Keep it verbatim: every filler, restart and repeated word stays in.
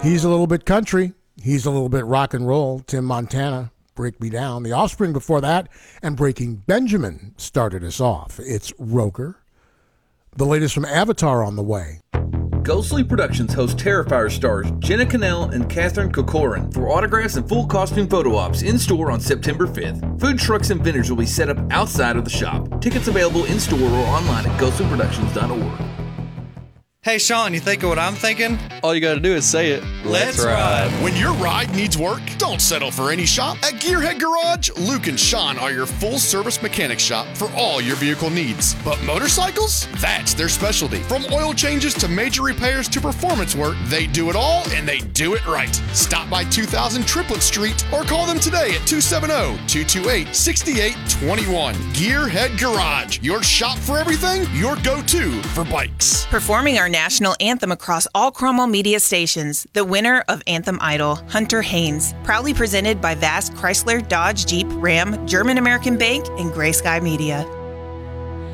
He's a little bit country. He's a little bit rock and roll. Tim Montana, Break Me Down. The Offspring before that, and Breaking Benjamin started us off. It's Roker. The latest from Avatar on the way. Ghostly Productions hosts Terrifier stars Jenna Cannell and Catherine Corcoran for autographs and full costume photo ops in-store on September fifth. Food trucks and vendors will be set up outside of the shop. Tickets available in-store or online at ghostly productions dot org. Hey, Sean, you think of what I'm thinking? All you gotta do is say it. Let's ride. When your ride needs work, don't settle for any shop. At Gearhead Garage, Luke and Sean are your full-service mechanic shop for all your vehicle needs. But motorcycles? That's their specialty. From oil changes to major repairs to performance work, they do it all, and they do it right. Stop by two thousand Triplet Street or call them today at two seven zero, two two eight, six eight two one. Gearhead Garage, your shop for everything, your go-to for bikes. Performing our national anthem across all Cromwell media stations, the winner of Anthem Idol, Hunter Haynes, proudly presented by Vast Chrysler, Dodge, Jeep, Ram, German American Bank, and Gray Sky Media.